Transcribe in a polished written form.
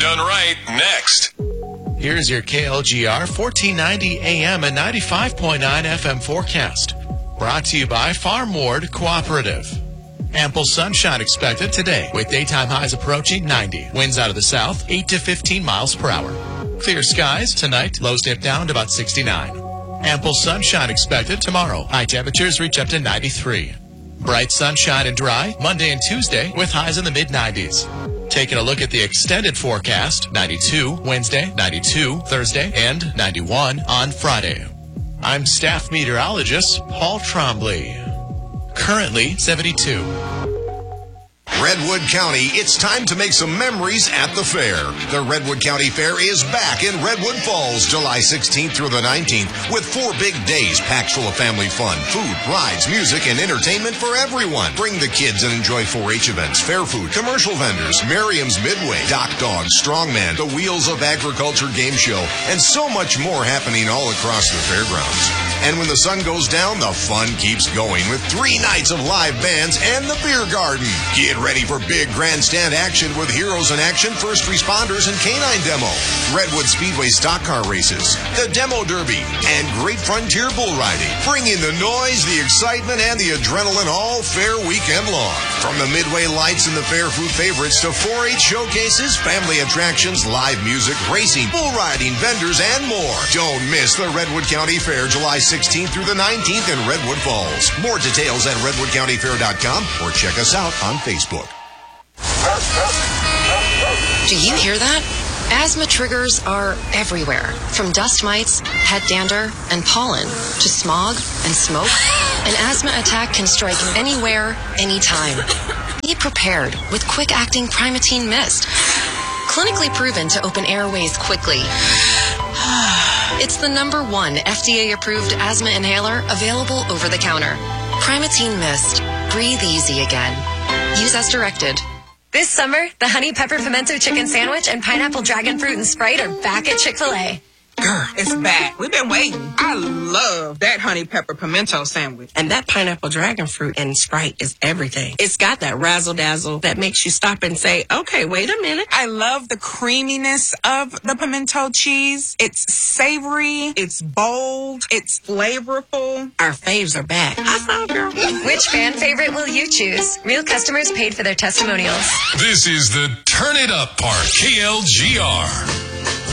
done right next. Here's your KLGR 1490 AM and 95.9 FM forecast. Brought to you by Farm Ward Cooperative. Ample sunshine expected today with daytime highs approaching 90. Winds out of the south 8 to 15 miles per hour. Clear skies tonight, lows dip down to about 69. Ample sunshine expected tomorrow. High temperatures reach up to 93. Bright sunshine and dry Monday and Tuesday with highs in the mid-90s. Taking a look at the extended forecast, 92 Wednesday, 92 Thursday, and 91 on Friday. I'm staff meteorologist Paul Trombley. Currently 72. Redwood County, it's time to make some memories at the fair. The Redwood County Fair is back in Redwood Falls, July 16th through the 19th, with 4 big days packed full of family fun, food, rides, music, and entertainment for everyone. Bring the kids and enjoy 4-H events, fair food, commercial vendors, Merriam's Midway, Dock Dogs, Strongman, the Wheels of Agriculture game show, and so much more happening all across the fairgrounds. And when the sun goes down, the fun keeps going with 3 nights of live bands and the beer garden. Get ready for big grandstand action with Heroes in Action, First Responders, and Canine Demo. Redwood Speedway stock car races, the Demo Derby, and Great Frontier Bull Riding. Bring in the noise, the excitement, and the adrenaline all fair weekend long. From the Midway lights and the fair food favorites to 4-H showcases, family attractions, live music, racing, bull riding, vendors, and more. Don't miss the Redwood County Fair, July 16th through the 19th in Redwood Falls. More details at redwoodcountyfair.com or check us out on Facebook. Do you hear that? Asthma triggers are everywhere, from dust mites, head dander, and pollen, to smog and smoke. An asthma attack can strike anywhere, anytime. Be prepared with quick-acting Primatene Mist. Clinically proven to open airways quickly. It's the #1 FDA-approved asthma inhaler available over the counter. Primatene Mist. Breathe easy again. Use as directed. This summer, the Honey Pepper Pimento Chicken Sandwich and Pineapple Dragon Fruit and Sprite are back at Chick-fil-A. Girl, it's back. We've been waiting. I love that honey pepper pimento sandwich. And that pineapple dragon fruit and Sprite is everything. It's got that razzle-dazzle that makes you stop and say, okay, wait a minute. I love the creaminess of the pimento cheese. It's savory. It's bold. It's flavorful. Our faves are back. I found girl. Which fan favorite will you choose? Real customers paid for their testimonials. This is the Turn It Up part, KLGR.